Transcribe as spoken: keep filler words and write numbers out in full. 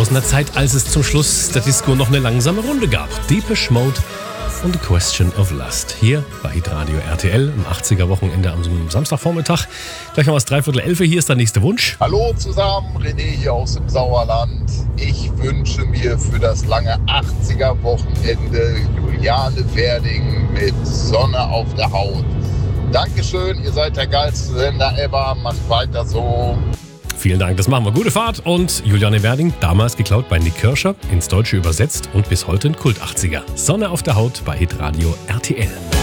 aus einer Zeit, als es zum Schluss der Disco noch eine langsame Runde gab. Depeche Mode und The Question of Lust. Hier bei Hitradio R T L am achtziger-Wochenende am Samstagvormittag. Gleich noch was dreiviertel elf. Hier ist der nächste Wunsch. Hallo zusammen, René hier aus dem Sauerland. Ich wünsche mir für das lange achtziger-Wochenende Juliane Werding mit Sonne auf der Haut. Dankeschön, ihr seid der geilste Sender ever. Macht weiter so. Vielen Dank, das machen wir. Gute Fahrt. Und Juliane Werding, damals geklaut bei Nick Kirscher, ins Deutsche übersetzt und bis heute ein Kult-achtziger. Sonne auf der Haut bei Hitradio R T L.